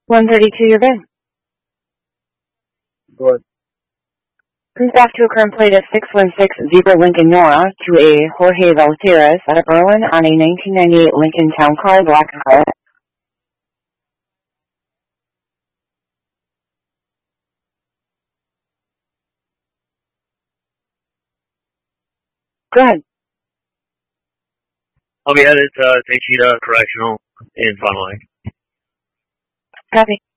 132, you're good. Good. Cruise back to a current plate of 616 Zebra Lincoln Nora to a Jorge Valtierrez out of Berlin on a 1998 Lincoln Town Car, black color. Go ahead. I'll be headed to St. Cheetah Correctional in Fun Line. Copy.